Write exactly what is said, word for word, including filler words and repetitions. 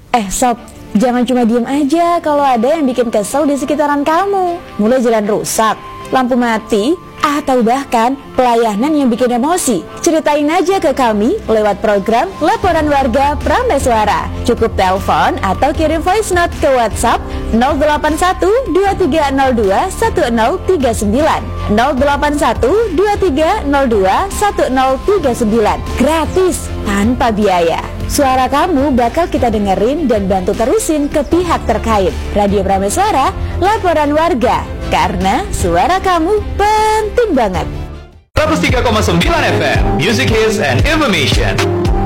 Eh sob, jangan cuma diem aja kalau ada yang bikin kesel di sekitaran kamu. Mulai jalan rusak, lampu mati, atau bahkan pelayanan yang bikin emosi. Ceritain aja ke kami lewat program Laporan Warga Prameswara. Cukup telepon atau kirim voice note ke WhatsApp nol delapan satu dua tiga nol dua satu nol tiga sembilan nol delapan satu dua tiga nol dua satu nol tiga sembilan. Gratis, tanpa biaya. Suara kamu bakal kita dengerin dan bantu terusin ke pihak terkait. Radio Prameswara, Laporan Warga. Karena suara kamu penting banget. seratus tiga koma sembilan F M, Music Hits and Information.